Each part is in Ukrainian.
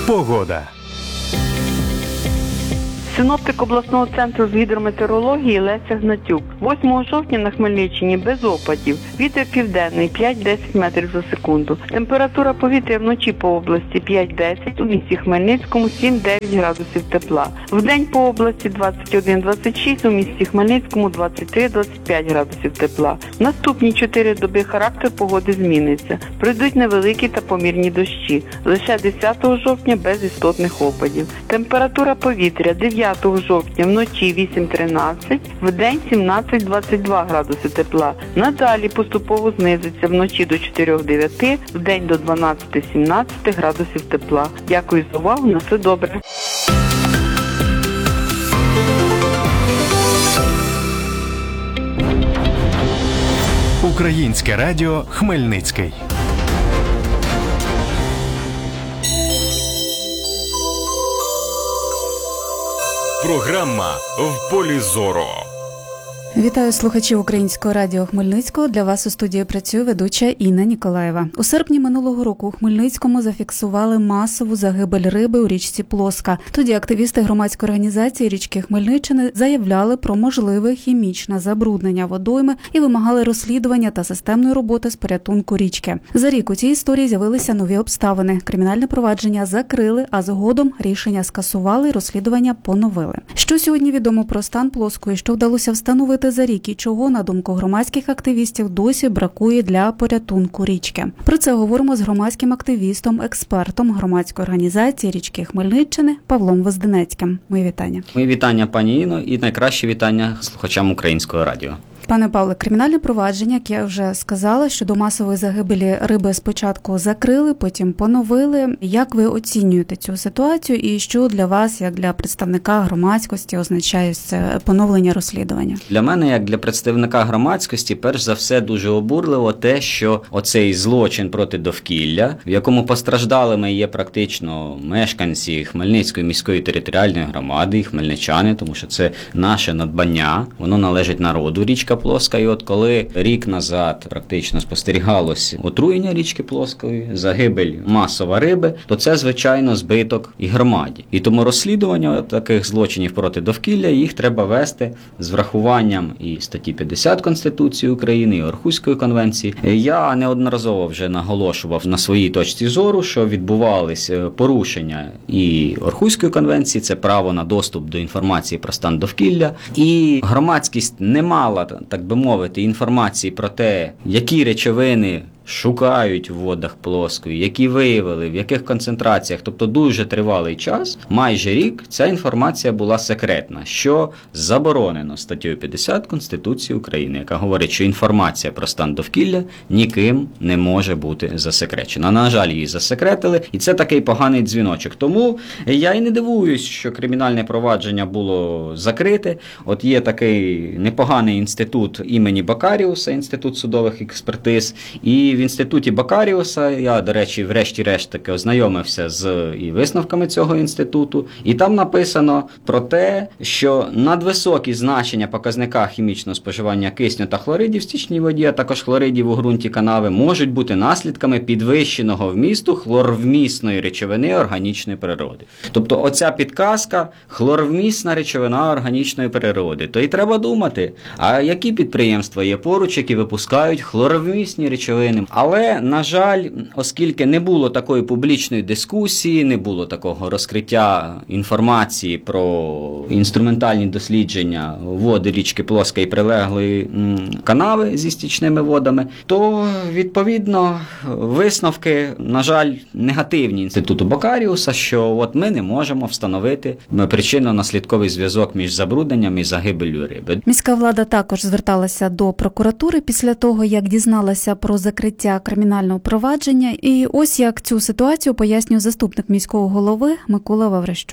Погода. Синоптик обласного центру з гідрометеорології Леся Гнатюк. 8 жовтня на Хмельниччині без опадів. Вітер південний 5-10 метрів за секунду. Температура повітря вночі по області 5-10, у місті Хмельницькому 7-9 градусів тепла. Вдень по області 21-26, у місті Хмельницькому 23-25 градусів тепла. Наступні 4 доби характер погоди зміниться. Пройдуть невеликі та помірні дощі. Лише 10 жовтня без істотних опадів. Температура повітря 9 жовтня вночі 8-13, вдень 17-22 градуси тепла. Надалі поступово знизиться вночі до 4-9, вдень до 12-17 градусів тепла. Дякую за увагу, на все добре. Українське радіо Хмельницький. Програма «В полі зору». Вітаю слухачів Українського радіо Хмельницького. Для вас у студії працює ведуча Інна Ніколаєва. У серпні минулого року у Хмельницькому зафіксували масову загибель риби у річці Плоска. Тоді активісти громадської організації «Річки Хмельниччини» заявляли про можливе хімічне забруднення водойми і вимагали розслідування та системної роботи з порятунку річки. За рік у цій історії з'явилися нові обставини. Кримінальне провадження закрили, а згодом рішення скасували і розслідування поновили. Що сьогодні відомо про стан Плоскої, що вдалося встановити за рік і чого, на думку громадських активістів, досі бракує для порятунку річки? Про це говоримо з громадським активістом, експертом громадської організації «Річки Хмельниччини» Павлом Возденецьким. Мої вітання. Мої вітання, пані Іно, і найкраще вітання слухачам Українського радіо. Пане Павле, кримінальне провадження, як я вже сказала, щодо масової загибелі риби спочатку закрили, потім поновили. Як ви оцінюєте цю ситуацію і що для вас, як для представника громадськості, означає це поновлення розслідування? Для мене, як для представника громадськості, перш за все дуже обурливо те, що оцей злочин проти довкілля, в якому постраждалими є практично мешканці Хмельницької міської територіальної громади і хмельничани, тому що це наше надбання, воно належить народу, річка Плоска. І от коли рік назад практично спостерігалось отруєння річки Плоскої, загибель масова риби, то це, звичайно, збиток і громаді. І тому розслідування таких злочинів проти довкілля, їх треба вести з врахуванням і статті 50 Конституції України, і Орхуської конвенції. Я неодноразово вже наголошував на своїй точці зору, що відбувались порушення і Орхуської конвенції, це право на доступ до інформації про стан довкілля, і громадськість не мала, так би мовити, інформації про те, які речовини шукають в водах Плоскої, які виявили, в яких концентраціях, тобто дуже тривалий час, майже рік, ця інформація була секретна, що заборонено статтею 50 Конституції України, яка говорить, що інформація про стан довкілля ніким не може бути засекречена. На жаль, її засекретили, і це такий поганий дзвіночок. Тому я і не дивуюсь, що кримінальне провадження було закрите. От є такий непоганий інститут імені Бакаріуса, інститут судових експертиз, і в інституті Бакаріуса я, до речі, врешті-решт таки ознайомився з і висновками цього інституту, і там написано про те, що надвисокі значення показника хімічного споживання кисню та хлоридів в стічній воді, а також хлоридів у ґрунті канави, можуть бути наслідками підвищеного вмісту хлорвмісної речовини органічної природи. Тобто оця підказка – хлорвмісна речовина органічної природи. То і треба думати, а які підприємства є поруч, які випускають хлорвмісні речовини. Але, на жаль, оскільки не було такої публічної дискусії, не було такого розкриття інформації про інструментальні дослідження води річки Плоска і прилеглої канави зі стічними водами, то, відповідно, висновки, на жаль, негативні інституту Бакаріуса, що от ми не можемо встановити причинно-наслідковий зв'язок між забрудненням і загибеллю риби. Міська влада також зверталася до прокуратури після того, як дізналася про закриття кримінального провадження. І ось як цю ситуацію пояснює заступник міського голови Микола Ваврищук.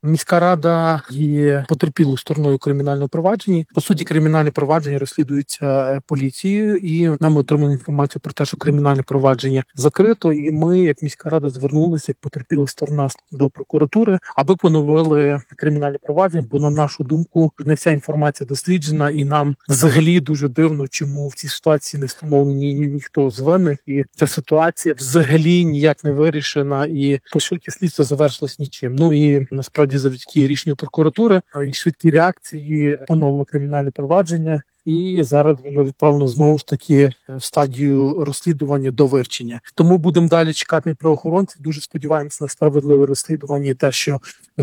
Міська рада є потерпілою стороною кримінального провадження. По суті, кримінальне провадження розслідується поліцією, і нам отримали інформацію про те, що кримінальне провадження закрито. І ми, як міська рада, звернулися як потерпіла сторона до прокуратури, аби поновили кримінальне провадження. Бо на нашу думку, не вся інформація досліджена, і нам взагалі дуже дивно, чому в цій ситуації не встановлені ніхто з винних, і ця ситуація взагалі ніяк не вирішена. І по суті слідство завершилось нічим. Ну і насправді завдяки рішенню прокуратури і швидкі реакції поновило кримінальне провадження. І зараз воно відправлено знову ж таки в стадію розслідування до вивчення. Тому будемо далі чекати правоохоронців. Дуже сподіваємося на справедливе розслідування і те, що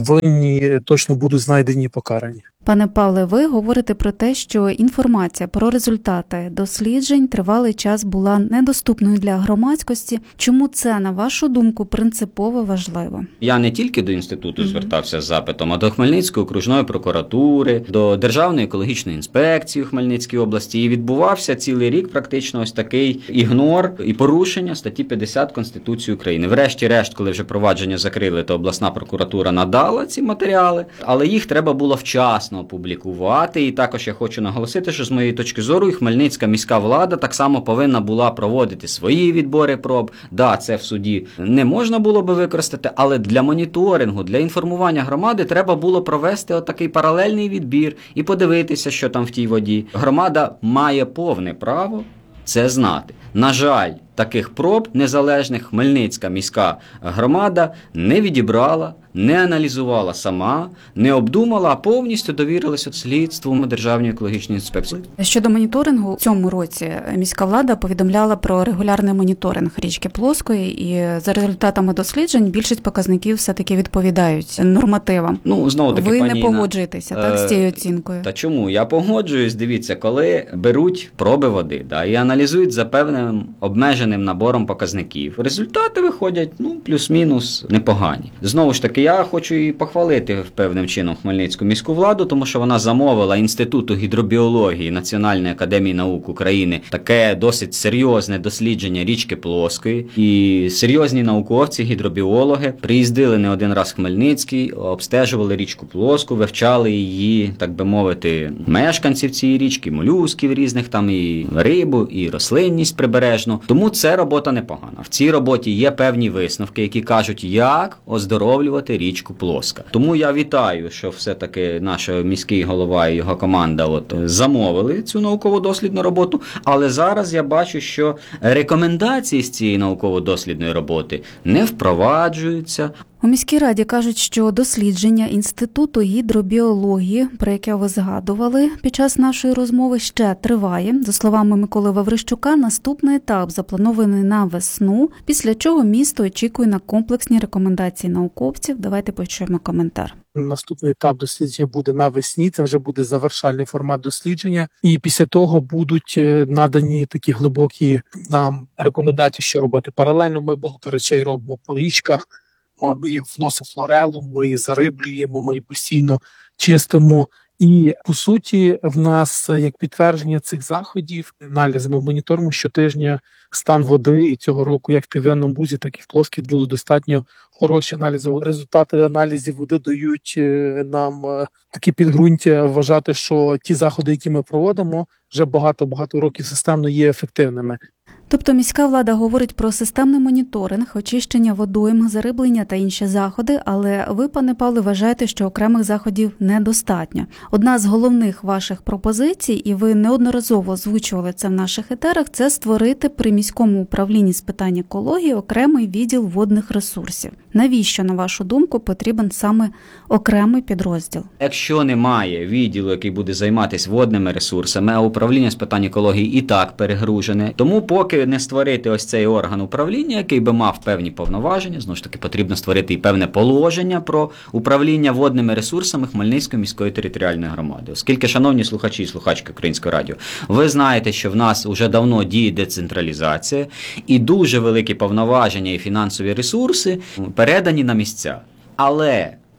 винні точно будуть знайдені і покарані. Пане Павле, ви говорите про те, що інформація про результати досліджень тривалий час була недоступною для громадськості. Чому це, на вашу думку, принципово важливо? Я не тільки до інституту звертався з запитом, а до Хмельницької окружної прокуратури, до Державної екологічної інспекції у Хмельницькій області. І відбувався цілий рік практично ось такий ігнор і порушення статті 50 Конституції України. Врешті-решт, коли вже провадження закрили, то обласна прокуратура надала ці матеріали, але їх треба було вчасно опублікувати. І також я хочу наголосити, що з моєї точки зору і Хмельницька міська влада так само повинна була проводити свої відбори проб. Да, це в суді не можна було би використати, але для моніторингу, для інформування громади треба було провести отакий паралельний відбір і подивитися, що там в тій воді. Громада має повне право це знати. На жаль, таких проб незалежних Хмельницька міська громада не відібрала, не аналізувала сама, не обдумала, а повністю довірилася слідству Державної екологічної інспекції. Щодо моніторингу, в цьому році міська влада повідомляла про регулярний моніторинг річки Плоскої, і за результатами досліджень більшість показників все-таки відповідають нормативам. Ну, знову таки, ви не погоджуєтеся, так, з цією оцінкою? Та чому? Я погоджуюсь, дивіться, коли беруть проби води, і аналізують за певним обмеженим набором показників, результати виходять, плюс-мінус непогані. Знову ж таки, я хочу і похвалити певним чином Хмельницьку міську владу, тому що вона замовила Інституту гідробіології Національної академії наук України таке досить серйозне дослідження річки Плоскої. І серйозні науковці, гідробіологи приїздили не один раз в Хмельницький, обстежували річку Плоску, вивчали її, так би мовити, мешканців цієї річки, молюсків різних, там і рибу, і рослинність прибережну. Тому це робота непогана. В цій роботі є певні висновки, які кажуть, як оздоровлювати річку Плоска. Тому я вітаю, що все-таки наш міський голова і його команда замовили цю науково-дослідну роботу, але зараз я бачу, що рекомендації з цієї науково-дослідної роботи не впроваджуються. У міській раді кажуть, що дослідження Інституту гідробіології, про яке ви згадували під час нашої розмови, ще триває. За словами Миколи Ваврищука, наступний етап запланований на весну, після чого місто очікує на комплексні рекомендації науковців. Давайте почуємо коментар. Наступний етап дослідження буде навесні, це вже буде завершальний формат дослідження. І після того будуть надані такі глибокі нам рекомендації, що робити. Паралельно ми багато речей робимо по річках. Ми вносимо флорелу, ми зариблюємо, ми постійно чистимо. І, по суті, в нас, як підтвердження цих заходів, аналізами моніторимо щотижня стан води. І цього року, як в Південному Бузі, так і в Плоскій, були достатньо хороші аналізи. Результати аналізів води дають нам такі підґрунтя вважати, що ті заходи, які ми проводимо, вже багато років системно є ефективними. Тобто міська влада говорить про системний моніторинг, очищення водойм, зариблення та інші заходи, але ви, пане Павле, вважаєте, що окремих заходів недостатньо. Одна з головних ваших пропозицій, і ви неодноразово озвучували це в наших етерах, це створити при міському управлінні з питань екології окремий відділ водних ресурсів. Навіщо, на вашу думку, потрібен саме окремий підрозділ? Якщо немає відділу, який буде займатися водними ресурсами, а управління з питань екології і так перегружене, тому поки не створити ось цей орган управління, який би мав певні повноваження, знову ж таки потрібно створити і певне положення про управління водними ресурсами Хмельницької міської територіальної громади. Оскільки, шановні слухачі і слухачки Українського радіо, ви знаєте, що в нас вже давно діє децентралізація і дуже великі повноваження і фінансові ресурси передані на місця. Але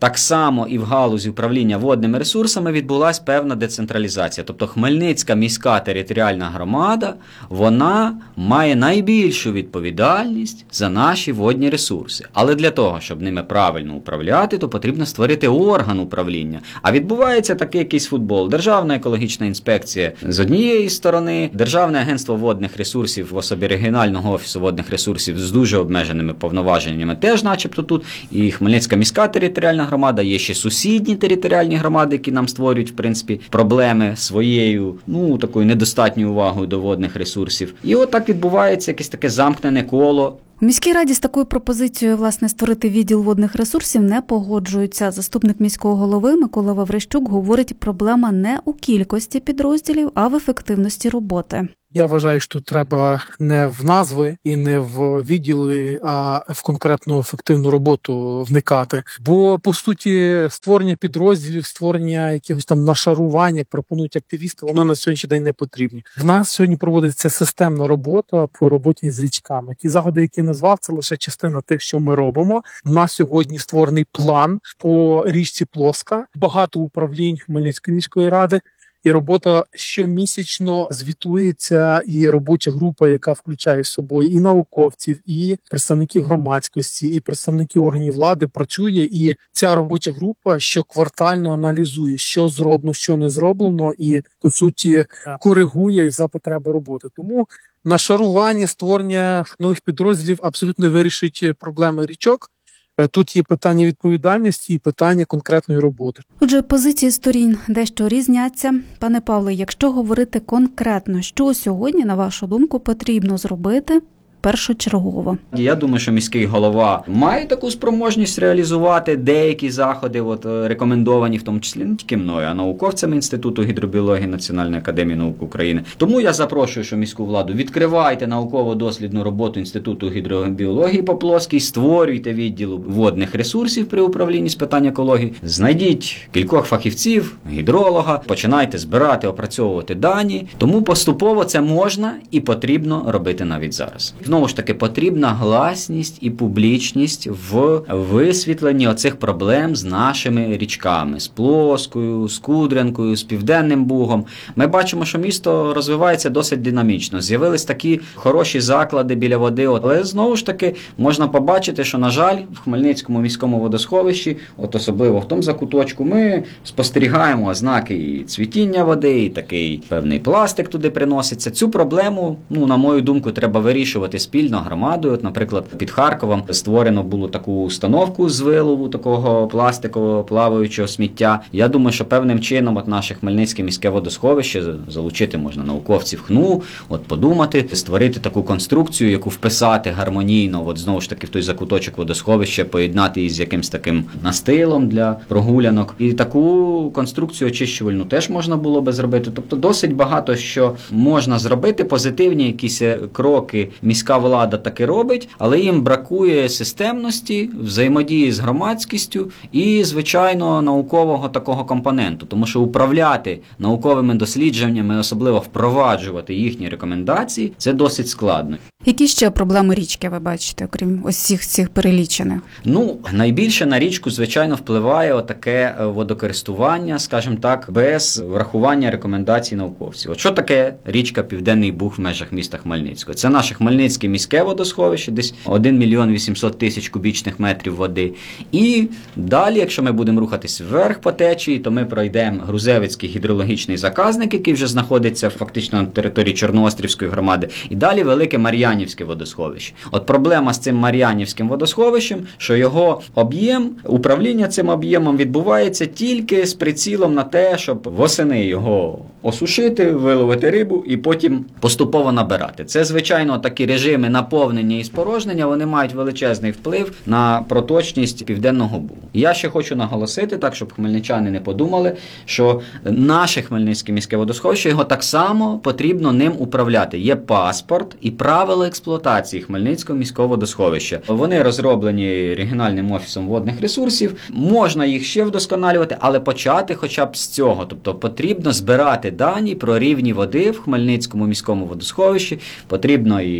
так само і в галузі управління водними ресурсами відбулася певна децентралізація. Тобто Хмельницька міська територіальна громада, вона має найбільшу відповідальність за наші водні ресурси. Але для того, щоб ними правильно управляти, то потрібно створити орган управління. А відбувається такий якийсь футбол. Державна екологічна інспекція з однієї сторони, Державне агентство водних ресурсів в особі регіонального офісу водних ресурсів з дуже обмеженими повноваженнями теж начебто тут. І Хмельницька міська територіальна громада, є ще сусідні територіальні громади, які нам створюють, в принципі, проблеми своєю, такою недостатньою увагою до водних ресурсів. І от так відбувається якесь таке замкнене коло. У міській раді з такою пропозицією, власне, створити відділ водних ресурсів не погоджуються. Заступник міського голови Микола Ваврищук говорить, проблема не у кількості підрозділів, а в ефективності роботи. Я вважаю, що треба не в назви і не в відділи, а в конкретну ефективну роботу вникати. Бо, по суті, створення підрозділів, створення якихось там нашарувань, як пропонують активісти, воно на сьогоднішній день не потрібні. В нас сьогодні проводиться системна робота по роботі з річками. Ті заходи, які я назвав, це лише частина тих, що ми робимо. У нас сьогодні створений план по річці Плоска, багато управлінь Хмельницької міської ради. І робота щомісячно звітується, і робоча група, яка включає з собою і науковців, і представників громадськості, і представників органів влади, працює. І ця робоча група щоквартально аналізує, що зроблено, що не зроблено, і, по суті, коригує за потреби роботи. Тому нашарування, створення нових підрозділів абсолютно вирішить проблеми річок. Тут є питання відповідальності і питання конкретної роботи. Отже, позиції сторін дещо різняться. Пане Павле, якщо говорити конкретно, що сьогодні, на вашу думку, потрібно зробити першочергово? Я думаю, що міський голова має таку спроможність реалізувати деякі заходи, рекомендовані в тому числі не тільки мною, а науковцями Інституту гідробіології Національної академії наук України. Тому я запрошую, що міську владу відкривайте науково-дослідну роботу Інституту гідробіології по Плоскій, створюйте відділ водних ресурсів при управлінні з питань екології, знайдіть кількох фахівців, гідролога, починайте збирати, опрацьовувати дані. Тому поступово це можна і потрібно робити навіть зараз. Знову ж таки, потрібна гласність і публічність в висвітленні оцих проблем з нашими річками, з Плоскою, з Кудрянкою, з Південним Бугом. Ми бачимо, що місто розвивається досить динамічно. З'явились такі хороші заклади біля води, але знову ж таки можна побачити, що, на жаль, в Хмельницькому міському водосховищі, особливо в тому закуточку, ми спостерігаємо ознаки і цвітіння води, і такий певний пластик туди приноситься. Цю проблему, на мою думку, треба вирішувати спільно громадою. Наприклад, під Харковом створено було таку установку з вилову такого пластикового плаваючого сміття. Я думаю, що певним чином наше Хмельницьке міське водосховище залучити можна науковців ХНУ, подумати, створити таку конструкцію, яку вписати гармонійно, знову ж таки в той закуточок водосховища, поєднати із якимсь таким настилом для прогулянок. І таку конструкцію очищувальну теж можна було би зробити. Тобто досить багато що можна зробити, позитивні якісь кроки міська влада таки робить, але їм бракує системності, взаємодії з громадськістю і, звичайно, наукового такого компоненту. Тому що управляти науковими дослідженнями, особливо впроваджувати їхні рекомендації, це досить складно. Які ще проблеми річки ви бачите, окрім ось цих перелічених? Найбільше на річку, звичайно, впливає таке водокористування, скажімо так, без врахування рекомендацій науковців. Що таке річка Південний Буг в межах міста Хмельницького? Це наше Хмельницьке міське водосховище, десь 1 мільйон 800 тисяч кубічних метрів води. І далі, якщо ми будемо рухатись вверх по течії, то ми пройдемо Грузевицький гідрологічний заказник, який вже знаходиться фактично на території Чорноострівської громади, і далі Велике Мар'янівське водосховище. Проблема з цим Мар'янівським водосховищем, що його об'єм, управління цим об'ємом відбувається тільки з прицілом на те, щоб восени його осушити, виловити рибу і потім поступово набирати. Це, звичайно, такі режими наповнення і спорожнення, вони мають величезний вплив на проточність Південного Бугу. Я ще хочу наголосити, так, щоб хмельничани не подумали, що наше Хмельницьке міське водосховище, його так само потрібно ним управляти. Є паспорт і правила експлуатації Хмельницького міського водосховища. Вони розроблені регіональним офісом водних ресурсів, можна їх ще вдосконалювати, але почати хоча б з цього. Тобто потрібно збирати дані про рівні води в Хмельницькому міському водосховищі, потрібно і звертати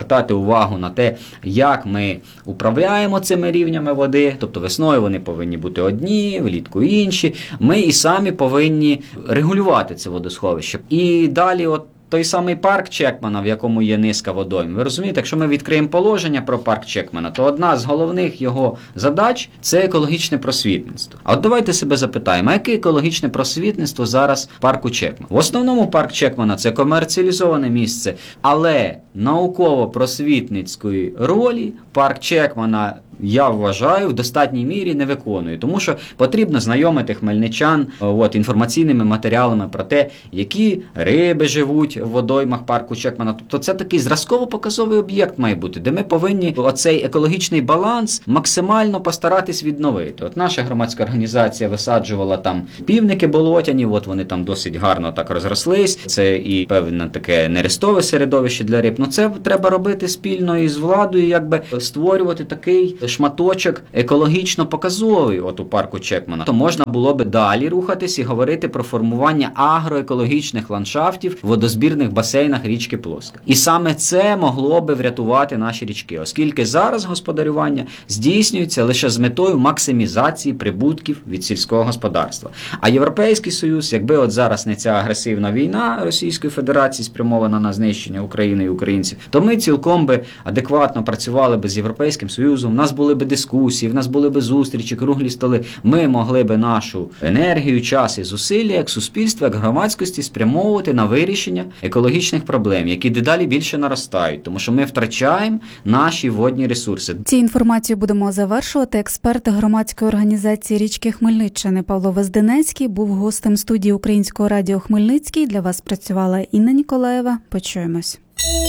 звертати увагу на те, як ми управляємо цими рівнями води, тобто весною вони повинні бути одні, влітку інші. Ми і самі повинні регулювати це водосховище. І далі той самий парк Чекмана, в якому є низка водойм. Ви розумієте, якщо ми відкриємо положення про парк Чекмана, то одна з головних його задач – це екологічне просвітництво. А от давайте себе запитаємо, а яке екологічне просвітництво зараз в парку Чекмана? В основному парк Чекмана – це комерціалізоване місце, але науково-просвітницької ролі парк Чекмана, я вважаю, в достатній мірі не виконує. Тому що потрібно знайомити хмельничан інформаційними матеріалами про те, які риби живуть в водоймах парку Чекмана. Тобто це такий зразково-показовий об'єкт має бути, де ми повинні оцей екологічний баланс максимально постаратись відновити. От наша громадська організація висаджувала там півники болотяні, вони там досить гарно так розрослись. Це і певне таке нерестове середовище для риб. Це треба робити спільно із владою, якби створювати такий шматочок екологічно показовий у парку Чекмана. То можна було би далі рухатись і говорити про формування агроекологічних ландшафтів в водозбірних басейнах річки Плоска. І саме це могло би врятувати наші річки, оскільки зараз господарювання здійснюється лише з метою максимізації прибутків від сільського господарства. А Європейський Союз, якби зараз не ця агресивна війна Російської Федерації, спрямована на знищення України і українців, то ми цілком би адекватно працювали би з Європейським Союзом, у нас були би дискусії, в нас були би зустрічі, круглі столи. Ми могли би нашу енергію, час і зусилля як суспільство, як громадськості спрямовувати на вирішення екологічних проблем, які дедалі більше наростають, тому що ми втрачаємо наші водні ресурси. Ці інформацію будемо завершувати. Експерт громадської організації «Річки Хмельниччини» Павло Возденецький був гостем студії Українського радіо Хмельницький. Для вас працювала Інна Ніколаєва. Почуємось.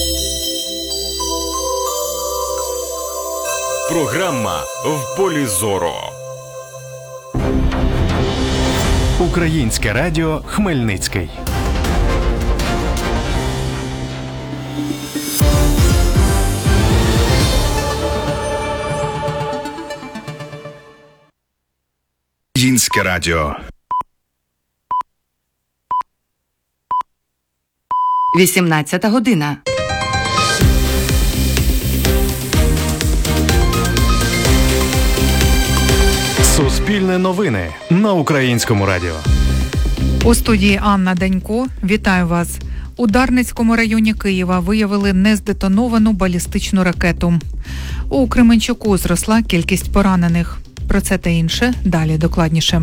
Програма «В полі зору». Українське радіо Хмельницький. Українське радіо. 18 година. Суспільне новини на Українському радіо. У студії Анна Данько. Вітаю вас. У Дарницькому районі Києва виявили нездетоновану балістичну ракету. У Кременчуку зросла кількість поранених. Про це та інше далі докладніше.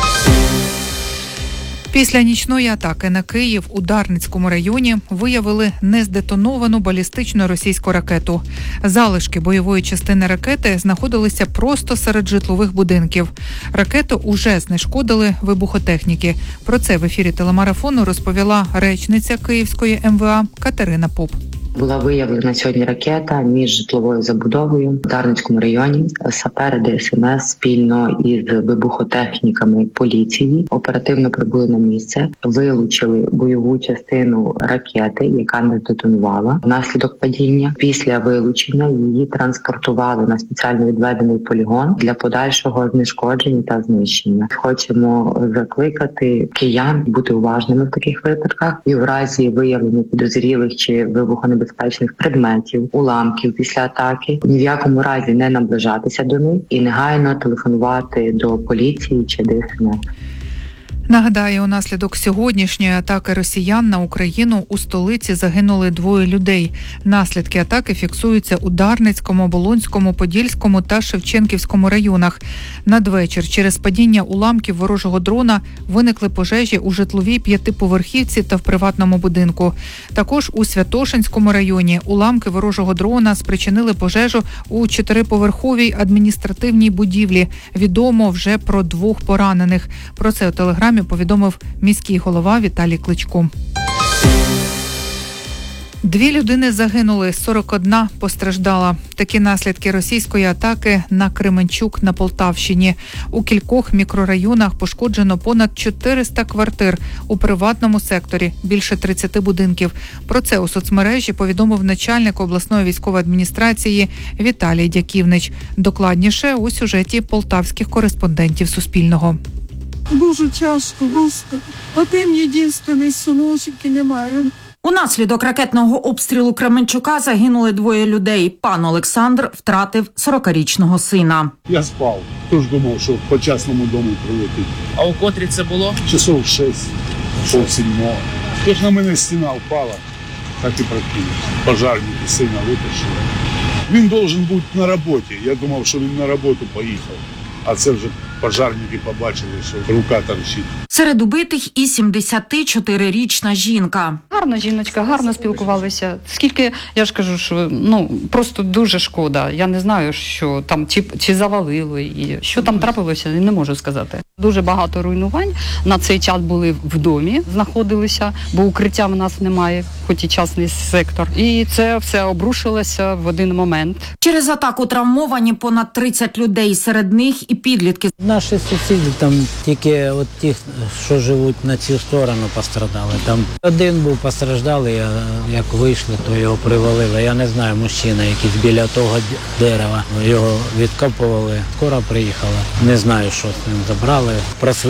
Після нічної атаки на Київ у Дарницькому районі виявили нездетоновану балістичну російську ракету. Залишки бойової частини ракети знаходилися просто серед житлових будинків. Ракету уже знешкодили вибухотехніки. Про це в ефірі телемарафону розповіла речниця Київської МВА Катерина Поп. Була виявлена сьогодні ракета між житловою забудовою в Дарницькому районі. Сапери ДСНС спільно із вибухотехніками поліції оперативно прибули на місце, вилучили бойову частину ракети, яка не детонувала внаслідок падіння. Після вилучення її транспортували на спеціально відведений полігон для подальшого знешкодження та знищення. Хочемо закликати киян бути уважними в таких випадках і в разі виявлення підозрілих чи вибухонебезпечних предметів, уламків після атаки, ні в якому разі не наближатися до них і негайно телефонувати до поліції чи ДСНС. Нагадаю, унаслідок сьогоднішньої атаки росіян на Україну у столиці загинули 2 людей. Наслідки атаки фіксуються у Дарницькому, Оболонському, Подільському та Шевченківському районах. Надвечір через падіння уламків ворожого дрона виникли пожежі у житловій 5-поверхівці та в приватному будинку. Також у Святошинському районі уламки ворожого дрона спричинили пожежу у 4-поверховій адміністративній будівлі. Відомо вже про 2 поранених. Про це у телеграмі повідомив міський голова Віталій Кличко. 2 людини загинули, 41 постраждала. Такі наслідки російської атаки на Кременчук на Полтавщині. У кількох мікрорайонах пошкоджено понад 400 квартир. У приватному секторі більше 30 будинків. Про це у соцмережі повідомив начальник обласної військової адміністрації Віталій Дяківнич. Докладніше у сюжеті полтавських кореспондентів Суспільного. Дуже тяжко, Господи. Один єдиний синочок і немає. Унаслідок ракетного обстрілу Кременчука загинули 2 людей. Пан Олександр втратив 40-річного сина. Я спав, тож думав, що по частному дому прилетить. А у котрі це було? Часов 6, пів 7. Тож на мене стіна впала, так і прокинувся. Пожарники сина витащили. Він должен бути на роботі. Я думав, що він на роботу поїхав. А це вже пожарники побачили, що рука торчить. Серед убитих і 74-річна жінка. Гарна жіночка, гарно спілкувалися. Скільки, я ж кажу, що просто дуже шкода. Я не знаю, що там, чи завалило, і що там трапилося, не можу сказати. Дуже багато руйнувань. На цей час були в домі, знаходилися, бо укриття в нас немає, хоч і частний сектор. І це все обрушилося в один момент. Через атаку травмовані понад 30 людей, серед них і підлітки. Наші сусіди, там тільки от ті, що живуть на цю сторону, пострадали. Там один був постраждалий, а як вийшли, то його привалили. Я не знаю, мужчина якийсь біля того дерева. Його відкопували, скоро приїхала. Не знаю, що з ним забрали.